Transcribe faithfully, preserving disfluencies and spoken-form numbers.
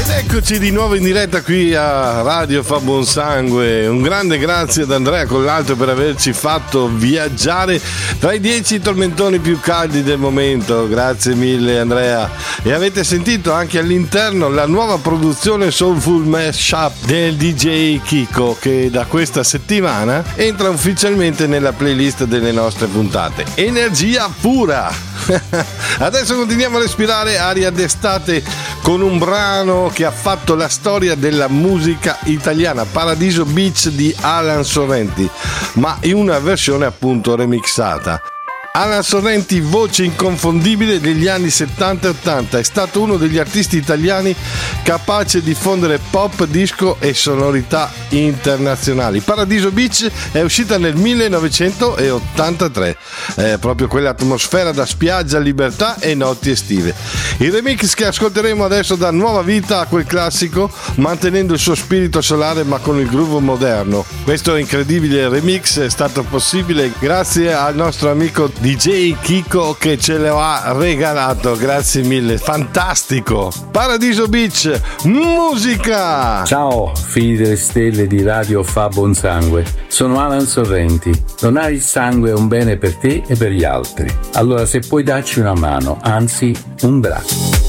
Eccoci di nuovo in diretta qui a Radio Fa Buon Sangue. Un grande grazie ad Andrea Collalto per averci fatto viaggiare tra i dieci tormentoni più caldi del momento. Grazie mille Andrea. E avete sentito anche all'interno la nuova produzione Soulful Mashup del D J Kiko, che da questa settimana entra ufficialmente nella playlist delle nostre puntate. Energia pura! Adesso continuiamo a respirare aria d'estate con un brano che ha fatto la storia della musica italiana, Paradiso Beach di Alan Sorrenti, ma in una versione appunto remixata. Alan Sorrenti, voce inconfondibile degli anni settanta e ottanta, è stato uno degli artisti italiani capace di fondere pop, disco e sonorità internazionali. Paradiso Beach è uscita nel millenovecentottantatré, è proprio quell'atmosfera da spiaggia, libertà e notti estive. Il remix che ascolteremo adesso dà nuova vita a quel classico, mantenendo il suo spirito solare ma con il groove moderno. Questo incredibile remix è stato possibile grazie al nostro amico D J Kiko che ce lo ha regalato. Grazie mille, fantastico. Paradiso Beach, musica. Ciao figli delle stelle di Radio Fa Buon Sangue, sono Alan Sorrenti. Donare il sangue è un bene per te e per gli altri, allora se puoi darci una mano, anzi un braccio.